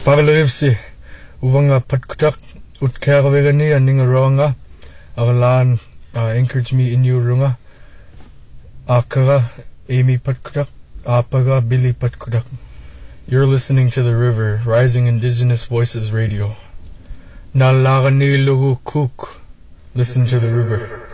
Pagalevsi uvanga patkutak utkervegani aninga ronga avalan encourage me in you runga akara Amy patkutak apaga Billy patkutak. You're listening to The River, Rising Indigenous Voices Radio. Nalagani lugu kuk. Listen to The River.